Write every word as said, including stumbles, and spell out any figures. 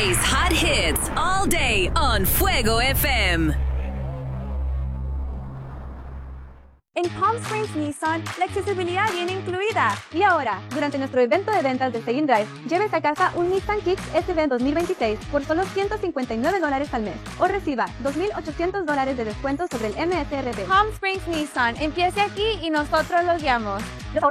Today's hot hits all day on Fuego F M. En Palm Springs Nissan, la accesibilidad viene incluida. Y ahora, durante nuestro evento de ventas de Stay in Drive, llévese a casa un Nissan Kicks S V dos mil veintiséis por solo ciento cincuenta y nueve dólares al mes. O reciba dos mil ochocientos dólares de descuento sobre el M S R P. Palm Springs Nissan, empiece aquí y nosotros lo guiamos.